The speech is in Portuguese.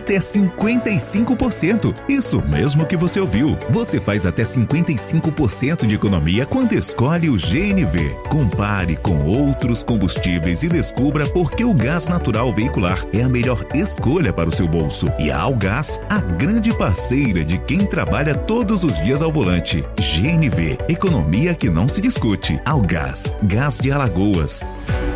até 55%. Isso mesmo que você ouviu. Você faz até 55% de economia quando escolhe o GNV. Compare com outros combustíveis e descubra por que o gás natural veicular é a melhor escolha para o seu bolso. E a Algás, a grande parceira de quem trabalha todos os dias ao volante. GNV, economia que não se discute. Algás, gás de Alagoas.